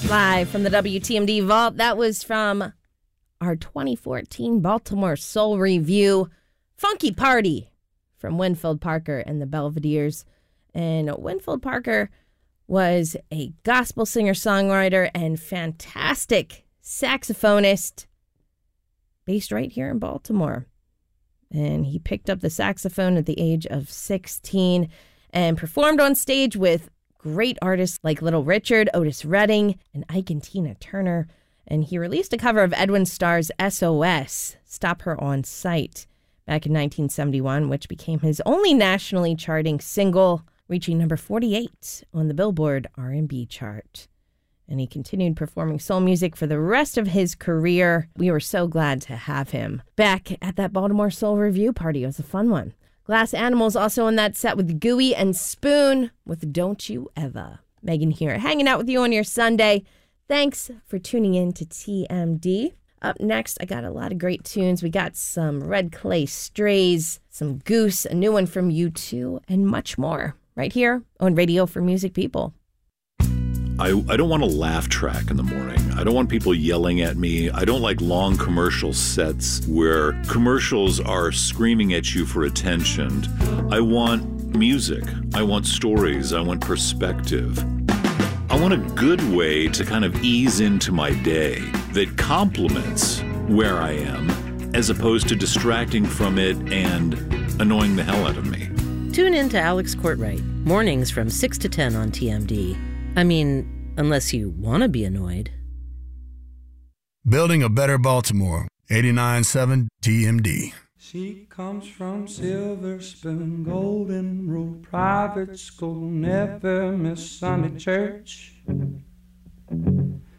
Live from the WTMD Vault. That was from our 2014 Baltimore Soul Review, Funky Party from Winfield Parker and the Belvederes. And Winfield Parker was a gospel singer-songwriter and fantastic saxophonist based right here in Baltimore. And he picked up the saxophone at the age of 16 and performed on stage with great artists like Little Richard, Otis Redding, and Ike and Tina Turner. And he released a cover of Edwin Starr's SOS, Stop Her on Sight, back in 1971, which became his only nationally charting single, reaching number 48 on the Billboard R&B chart. And he continued performing soul music for the rest of his career. We were so glad to have him back at that Baltimore Soul Review party. It was a fun one. Glass Animals also in that set with Gooey and Spoon with Don't You Ever. Megan here, hanging out with you on your Sunday. Thanks for tuning in to TMD. Up next, I got a lot of great tunes. We got some Red Clay Strays, some Goose, a new one from U2, and much more right here on Radio for Music People. I don't want a laugh track in the morning. I don't want people yelling at me. I don't like long commercial sets where commercials are screaming at you for attention. I want music. I want stories. I want perspective. I want a good way to kind of ease into my day that complements where I am as opposed to distracting from it and annoying the hell out of me. Tune in to Alex Courtwright, mornings from 6 to 10 on TMD. I mean, unless you want to be annoyed. Building a Better Baltimore, 89.7 TMD. She comes from Silver Spoon, Golden Rule Private School, never miss Sunday church.